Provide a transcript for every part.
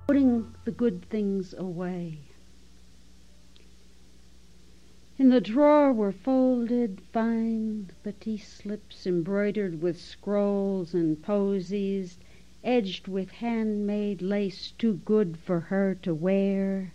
putting the good things away. In the drawer were folded fine batiste slips embroidered with scrolls and posies, edged with handmade lace too good for her to wear.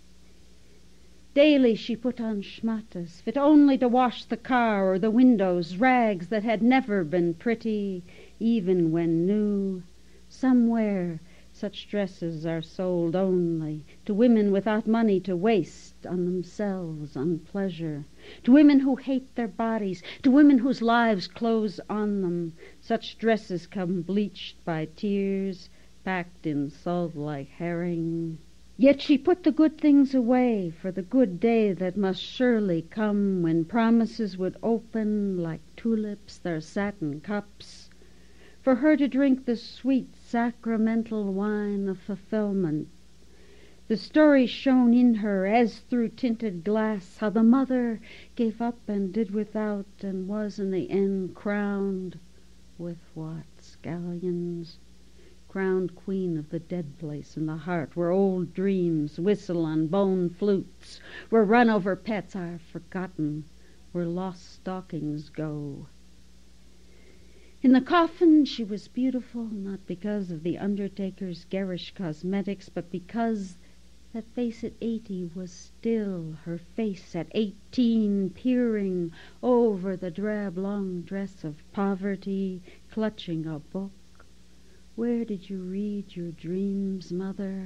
Daily she put on schmatas, fit only to wash the car or the windows, rags that had never been pretty, even when new. Somewhere such dresses are sold only to women without money to waste on themselves, on pleasure, to women who hate their bodies, to women whose lives close on them. Such dresses come bleached by tears, packed in salt like herring. Yet she put the good things away for the good day that must surely come, when promises would open like tulips their satin cups, for her to drink the sweet sacramental wine of fulfillment. The story shone in her as through tinted glass, how the mother gave up and did without, and was in the end crowned with what? Scallions? Crowned queen of the dead place in the heart, where old dreams whistle on bone flutes, where run-over pets are forgotten, where lost stockings go. In the coffin she was beautiful, not because of the undertaker's garish cosmetics, but because that face at 80 was still her face at 18, peering over the drab long dress of poverty, clutching a book. Where did you read your dreams, mother?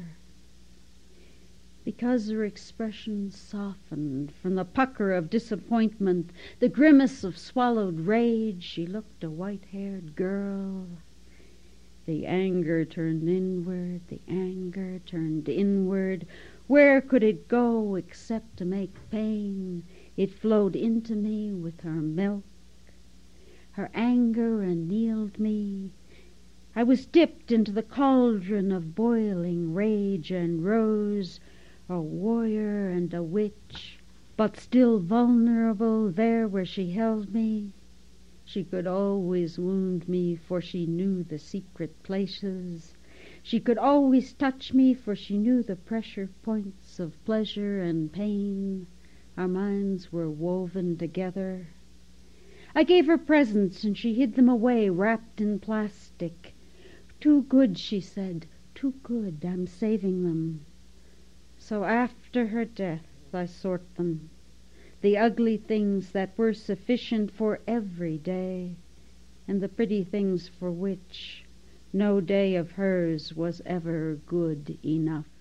Because her expression softened from the pucker of disappointment, the grimace of swallowed rage, she looked a white-haired girl. The anger turned inward, the anger turned inward. Where could it go except to make pain? It flowed into me with her milk. Her anger annealed me. I was dipped into the cauldron of boiling rage and rose, a warrior and a witch, but still vulnerable there where she held me. She could always wound me, for she knew the secret places. She could always touch me, for she knew the pressure points of pleasure and pain. Our minds were woven together. I gave her presents, and she hid them away, wrapped in plastic. Too good, she said, too good, I'm saving them. So after her death I sort them, the ugly things that were sufficient for every day, and the pretty things for which no day of hers was ever good enough.